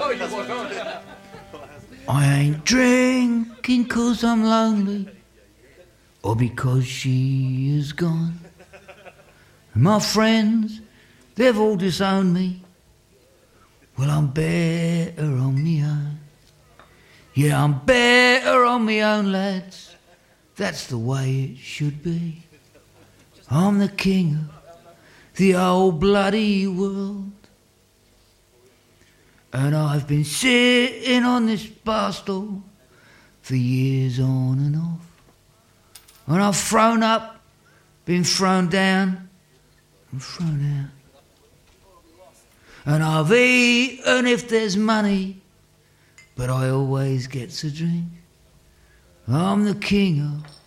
I ain't drinking 'cause I'm lonely, or because she is gone. My friends, they've all disowned me. Well, I'm better on me own. Yeah, I'm better on me own, lads. That's the way it should be. I'm the king of the old bloody world. And I've been sitting on this bar stool for years on and off. And I've thrown up, been thrown down, and thrown out. And I've eaten if there's money, but I always get to drink. I'm the king of